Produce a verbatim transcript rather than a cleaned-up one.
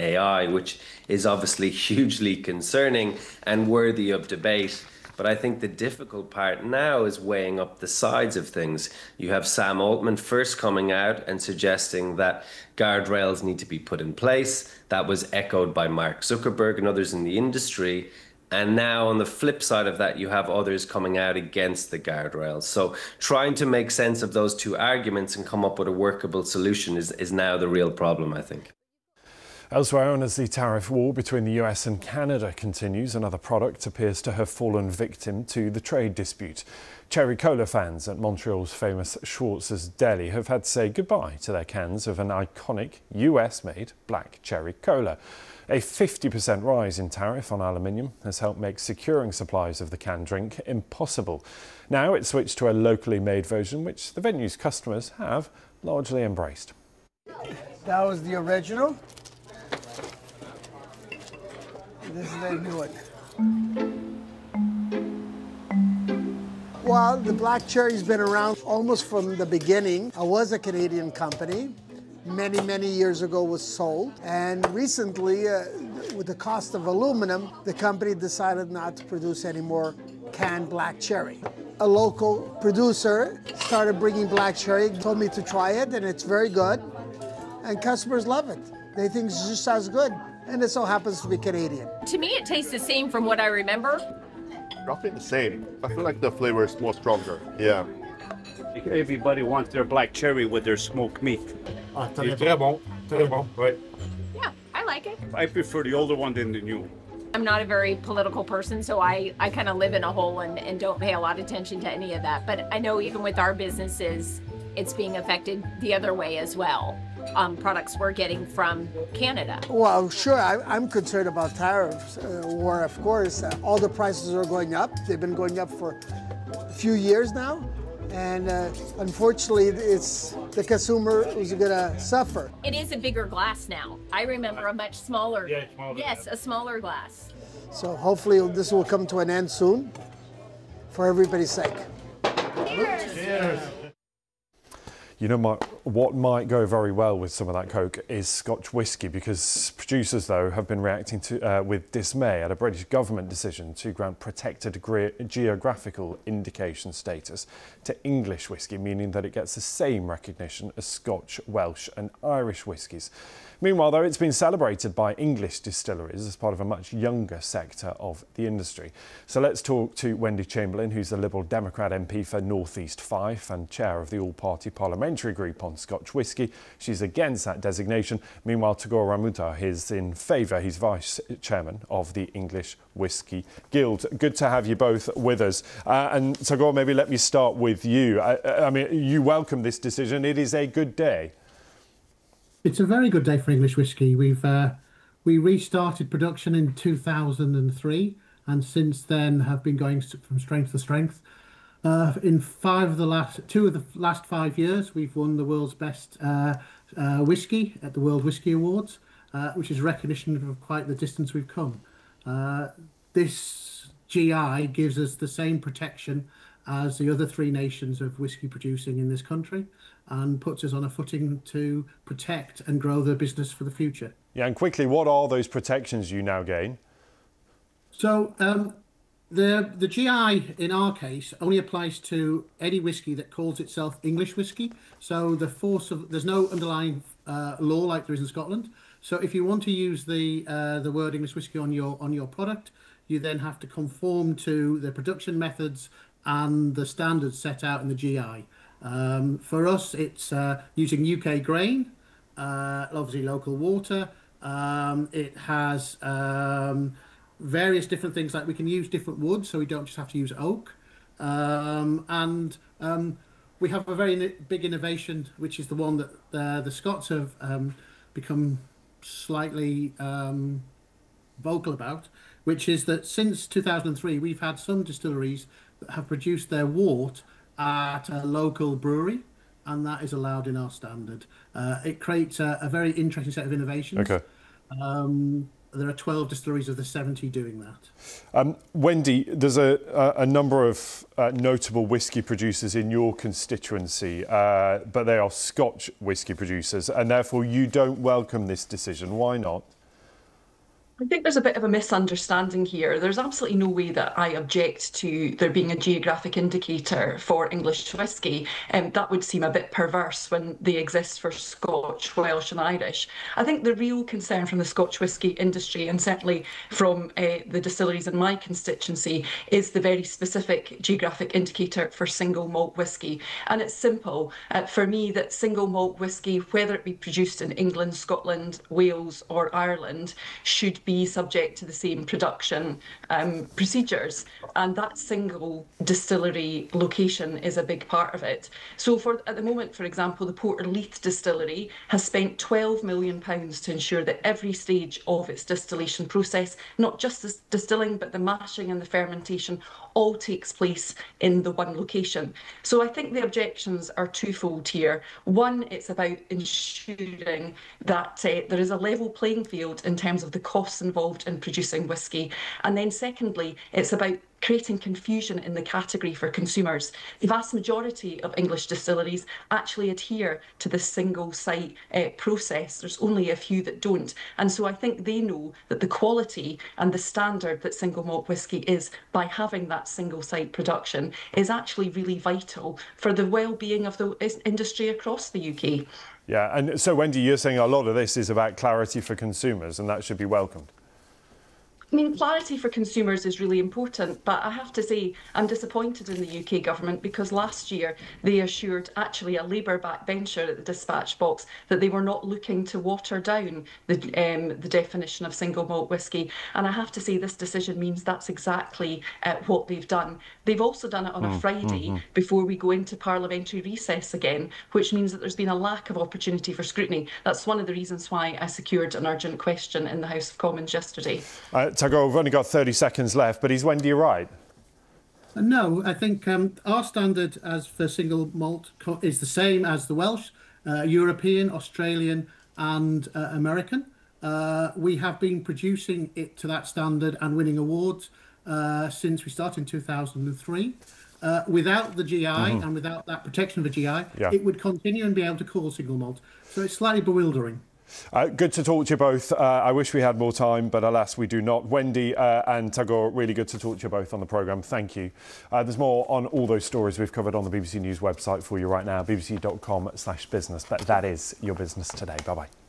A I, which is obviously hugely concerning and worthy of debate. But I think the difficult part now is weighing up the sides of things. You have Sam Altman first coming out and suggesting that guardrails need to be put in place. That was echoed by Mark Zuckerberg and others in the industry. And now on the flip side of that, you have others coming out against the guardrails. So trying to make sense of those two arguments and come up with a workable solution is, is now the real problem, I think. Elsewhere, and as the tariff war between the U S and Canada continues, another product appears to have fallen victim to the trade dispute. Cherry Cola fans at Montreal's famous Schwartz's Deli have had to say goodbye to their cans of an iconic U S-made black cherry cola. A fifty percent rise in tariff on aluminium has helped make securing supplies of the canned drink impossible. Now it's switched to a locally made version, which the venue's customers have largely embraced. That was the original. This is the new one. Well, the black cherry's been around almost from the beginning. I was a Canadian company. Many, many years ago was sold. And recently, uh, with the cost of aluminum, the company decided not to produce any more canned black cherry. A local producer started bringing black cherry, told me to try it, and it's very good. And customers love it. They think it's just as good. And it so happens to be Canadian. To me, it tastes the same from what I remember. Roughly the same. I feel like the flavor is more stronger. Yeah. Everybody wants their black cherry with their smoked meat. Ah, très bon, très bon, right. Yeah, I like it. I prefer the older one than the new. I'm not a very political person, so I, I kind of live in a hole and, and don't pay a lot of attention to any of that. But I know even with our businesses, it's being affected the other way as well. Um, products we're getting from Canada. Well, sure, I, I'm concerned about tariffs uh, war, of course. Uh, all the prices are going up. They've been going up for a few years now. And uh, unfortunately, it's the consumer who's going to suffer. It is a bigger glass now. I remember a much smaller, Yeah, smaller. yes, a smaller glass. So hopefully this will come to an end soon for everybody's sake. Cheers. Cheers. You know, my, what might go very well with some of that Coke is Scotch whisky, because producers, though, have been reacting to uh, with dismay at a British government decision to grant protected geographical indication status to English whisky, meaning that it gets the same recognition as Scotch, Welsh and Irish whiskies. Meanwhile, though, it's been celebrated by English distilleries as part of a much younger sector of the industry. So let's talk to Wendy Chamberlain, who's the Liberal Democrat M P for North East Fife and chair of the all-party parliamentary group on Scotch whisky. She's against that designation. Meanwhile, Tagore Ramuta is in favour. He's vice chairman of the English Whisky Guild. Good to have you both with us. Uh, and Tagore, maybe let me start with you. I, I mean, you welcome this decision. It is a good day. It's a very good day for English whisky. We've uh, we restarted production in two thousand three, and since then have been going from strength to strength. Uh, in five of the last two of the last five years, we've won the world's best uh, uh, whisky at the World Whisky Awards, uh, which is recognition of quite the distance we've come. Uh, this G I gives us the same protection as the other three nations of whisky producing in this country, and puts us on a footing to protect and grow the business for the future. Yeah, and quickly, what are those protections you now gain? So um, the the G I in our case only applies to any whisky that calls itself English whisky. So the force of there's no underlying uh, law like there is in Scotland. So if you want to use the uh, the word English whisky on your on your product, you then have to conform to the production methods and the standards set out in the G I. Um, for us, it's uh, using U K grain, uh, obviously local water. Um, it has um, various different things, like we can use different woods, so we don't just have to use oak. Um, and um, we have a very big innovation, which is the one that uh, the Scots have um, become slightly um, vocal about, which is that since two thousand three, we've had some distilleries that have produced their wort at a local brewery, and that is allowed in our standard. Uh, it creates a, a very interesting set of innovations. Okay. Um, there are twelve distilleries of the seventy doing that. Um, Wendy, there's a, a, a number of uh, notable whisky producers in your constituency, uh, but they are Scotch whisky producers, and therefore you don't welcome this decision. Why not? I think there's a bit of a misunderstanding here. There's absolutely no way that I object to there being a geographic indicator for English whisky, and um, that would seem a bit perverse when they exist for Scotch, Welsh and Irish. I think the real concern from the Scotch whisky industry, and certainly from uh, the distilleries in my constituency, is the very specific geographic indicator for single malt whisky. And it's simple uh, for me that single malt whisky, whether it be produced in England, Scotland, Wales or Ireland, should be subject to the same production um, procedures, and that single distillery location is a big part of it. So for at the moment, for example, the Porterleith distillery has spent twelve million pounds to ensure that every stage of its distillation process, not just the distilling but the mashing and the fermentation, all takes place in the one location. So I think the objections are twofold here. One, it's about ensuring that uh, there is a level playing field in terms of the costs involved in producing whisky. And then secondly, it's about creating confusion in the category for consumers. The vast majority of English distilleries actually adhere to the single site uh, process. There's only a few that don't. And so I think they know that the quality and the standard that single malt whisky is by having that single site production is actually really vital for the well-being of the industry across the U K. Yeah, and so Wendy, you're saying a lot of this is about clarity for consumers, and that should be welcomed. I mean, clarity for consumers is really important, but I have to say I'm disappointed in the U K government because last year they assured actually a Labour backbencher at the dispatch box that they were not looking to water down the, um, the definition of single malt whisky. And I have to say this decision means that's exactly uh, what they've done. They've also done it on a Friday mm-hmm. before we go into parliamentary recess again, which means that there's been a lack of opportunity for scrutiny. That's one of the reasons why I secured an urgent question in the House of Commons yesterday. Uh, Tagore, we've only got thirty seconds left, but is Wendy right? No, I think um, our standard as for single malt is the same as the Welsh, uh, European, Australian and uh, American. Uh, we have been producing it to that standard and winning awards uh, since we started in two thousand three. Uh, without the G I mm-hmm. and without that protection of the G I, yeah. it would continue and be able to call single malt. So it's slightly bewildering. Uh, good to talk to you both. Uh, I wish we had more time, but alas, we do not. Wendy uh, and Tagore, really good to talk to you both on the programme. Thank you. Uh, there's more on all those stories we've covered on the B B C News website for you right now, b b c dot com slash business. But that is your business today. Bye-bye.